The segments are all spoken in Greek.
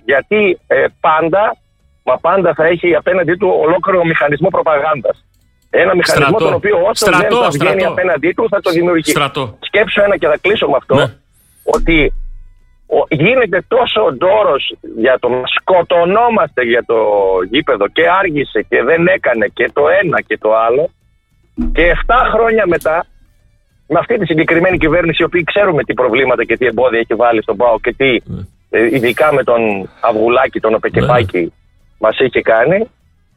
Γιατί πάντα θα έχει απέναντί του ολόκληρο μηχανισμό προπαγάνδας. Ένα μηχανισμό τον οποίο όσο δεν θα βγαίνει απέναντί του θα το δημιουργεί. Σκέψου ένα και θα κλείσω με αυτό, ότι γίνεται τόσο ντόρος για το να σκοτωνόμαστε για το γήπεδο και άργησε και δεν έκανε και το ένα και το άλλο, και 7 χρόνια μετά με αυτή τη συγκεκριμένη κυβέρνηση, η οποία ξέρουμε τι προβλήματα και τι εμπόδια έχει βάλει στον ΠΑΟΚ και τι ειδικά με τον Αυγουλάκη, τον Οπεκεπάκη μας είχε κάνει,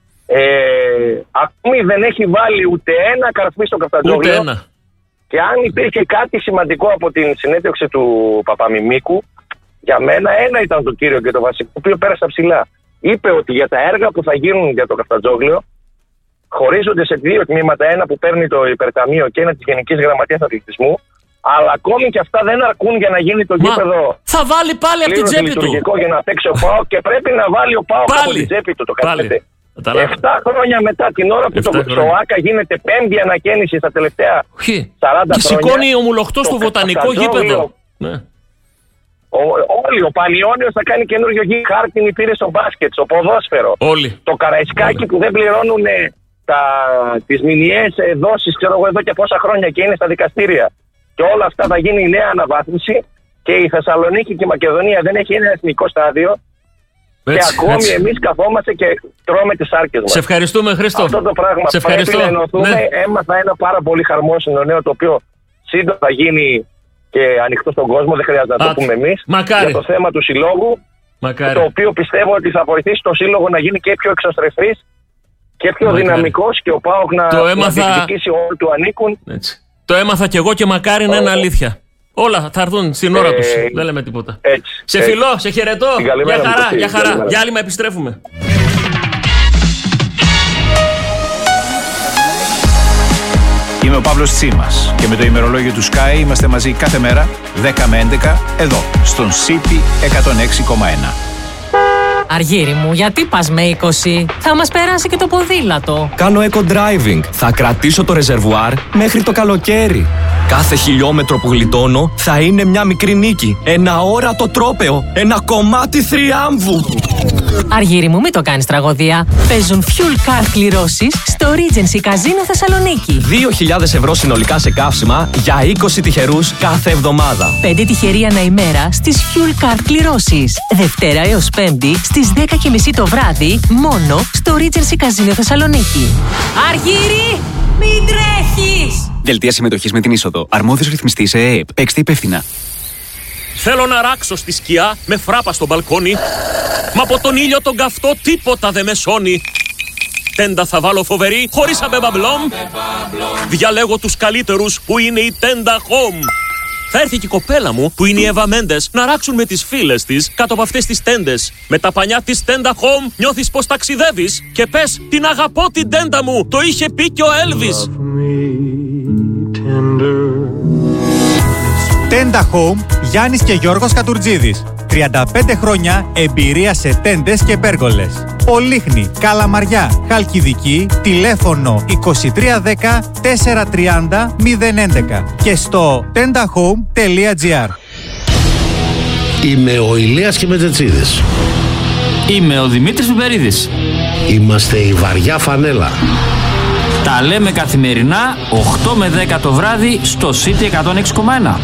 ακόμη δεν έχει βάλει ούτε ένα καρφί στο Καφτατζόγλιο. Και αν υπήρχε κάτι σημαντικό από την συνέντευξη του Παπαμιμίκου, για μένα ένα ήταν το κύριο και το βασικό, το οποίο πέρασε ψηλά. Είπε ότι για τα έργα που θα γίνουν για το Καφτατζόγλιο χωρίζονται σε 2 τμήματα, ένα που παίρνει το υπερταμείο και ένα της Γενικής Γραμματείας Αθλητισμού, αλλά ακόμη και αυτά δεν αρκούν για να γίνει το γήπεδο. Θα βάλει πάλι από την τσέπη του. Για να παίξει ο ΠΑΟΚ και πρέπει να βάλει ο ΠΑΟΚ από την τσέπη του. Το κάνετε. 7 χρόνια μετά, την ώρα που το ΆΚΑ γίνεται 5η ανακαίνιση στα τελευταία 40 χρόνια. Και σηκώνει ο Μουλοχτός στο βοτανικό γήπεδο. Όλοι, ο Πανιώνιος θα κάνει καινούριο χάρτινη, πήρε στο μπάσκετ, στο ποδόσφαιρο. Όλοι. Το Καραϊσκάκι που δεν πληρώνουν τις μηνιαίες δόσεις, ξέρω εγώ, εδώ και πόσα χρόνια και είναι στα δικαστήρια. Και όλα αυτά θα γίνει η νέα αναβάθμιση, και η Θεσσαλονίκη και η Μακεδονία δεν έχει ένα εθνικό στάδιο. Και ακόμη εμείς καθόμαστε και τρώμε τις άρκες μας. Σε ευχαριστούμε, Χρήστο. Αυτό το πράγμα πρέπει να ενωθούμε. Έμαθα ένα πάρα πολύ χαρμόσυνο νέο, το οποίο σύντομα θα γίνει και ανοιχτό στον κόσμο, δεν χρειάζεται να το πούμε εμείς. Για το θέμα του συλλόγου. Το οποίο πιστεύω ότι θα βοηθήσει το σύλλογο να γίνει και πιο εξωστρεφής και πιο δυναμικός, και ο ΠΑΟΚ να διεκδικήσει όλοι του ανήκουν. Έτσι. Το έμαθα κι εγώ και μακάρι να είναι αλήθεια. Όλα θα έρθουν στην ώρα τους. Δεν λέμε τίποτα. Σε φιλώ, σε χαιρετώ. Για χαρά. Για άλλη μα επιστρέφουμε. Είμαι ο Παύλος Τσίμας και με το ημερολόγιο του Sky είμαστε μαζί κάθε μέρα 10 με 11 εδώ στον City 106,1. Αργύρι μου, γιατί πας με 20? Θα μας περάσει και το ποδήλατο. Κάνω eco-driving. Θα κρατήσω το ρεζερβουάρ μέχρι το καλοκαίρι. Κάθε χιλιόμετρο που γλιτώνω θα είναι μια μικρή νίκη. Ένα όρατο τρόπαιο. Ένα κομμάτι θριάμβου. Αργύρι μου, μην το κάνεις τραγωδία. Παίζουν fuel card κληρώσεις στο Regency Casino Θεσσαλονίκη. 2.000 ευρώ συνολικά σε καύσιμα για 20 τυχερούς κάθε εβδομάδα. 5 τυχεροί ανά ημέρα στις fuel card κληρώσεις. Δευτέρα έως Πέμπτη στις 10:30 το βράδυ, μόνο στο Regency Casino Θεσσαλονίκη. Αργύρι, μην τρέχεις! Δελτία συμμετοχής με την είσοδο. Αρμόδιος ρυθμιστής ΕΕΠ. Παίξτε υπεύθυνα. Θέλω να ράξω στη σκιά με φράπα στο μπαλκόνι, μα από τον ήλιο τον καυτό τίποτα δεν με σώνει. Τέντα θα βάλω φοβερή, χωρίς αμπεμπαμπλόμ. Διαλέγω τους καλύτερους που είναι η Tenda Home. Θα έρθει και η κοπέλα μου που είναι η Εύα Μέντες να ράξουν με τις φίλες της κάτω από αυτές τις τέντες. Με τα πανιά της Tenda Home νιώθεις πως ταξιδεύεις και πες την αγαπώ την τέντα μου, το είχε πει και ο Έλβις. Tenda Home, Γιάννης και Γιώργος Κατουρτζίδης. 35 χρόνια εμπειρία σε τέντες και πέργολες. Πολύχνη, Καλαμαριά, Χαλκιδική, τηλέφωνο 2310 430 011 και στο tendahome.gr. Είμαι ο Ηλίας Χιμετζετσίδης. Είμαι ο Δημήτρης Πιπερίδης. Είμαστε η Βαριά Φανέλα. Τα λέμε καθημερινά 8 με 10 το βράδυ στο City 106,1.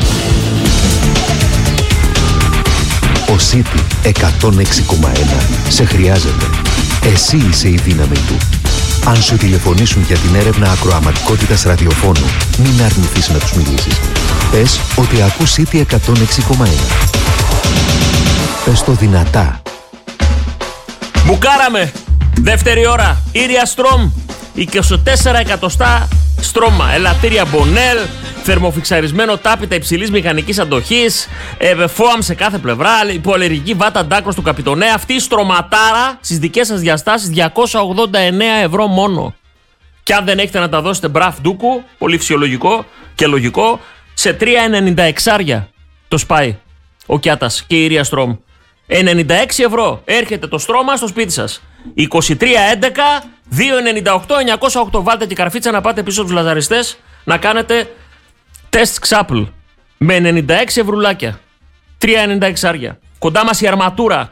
Ο City 106,1 σε χρειάζεται. Εσύ είσαι η δύναμη του. Αν σου τηλεφωνήσουν για την έρευνα ακροαματικότητας ραδιοφώνου, μην αρνηθείς να τους μιλήσεις. Πες ότι ακούς City 106,1. Πες το δυνατά. Μπουκάραμε! Δεύτερη ώρα, Ήρια Στρομ, 24 εκατοστά στρώμα, ελαττήρια Μπονέλ, θερμοφιξαρισμένο τάπητα υψηλής μηχανικής αντοχής, φόαμ σε κάθε πλευρά, υποαλλεργική βάτα ντάκρος του Καπιτονέ. Αυτή η στρωματάρα στις δικές σας διαστάσεις 289 ευρώ μόνο. Και αν δεν έχετε να τα δώσετε μπραφ ντούκου, πολύ φυσιολογικό και λογικό, σε 3,96 το σπάει ο Κιάτας και η Ήρια Στρομ. 96 ευρώ έρχεται το στρώμα στο σπίτι σας. 2311 298 908. Βάλτε και καρφίτσα να πάτε πίσω στους λαζαριστές να κάνετε τεστ ξάπλ με 96 ευρουλάκια. 3,96. Κοντά μας η αρματούρα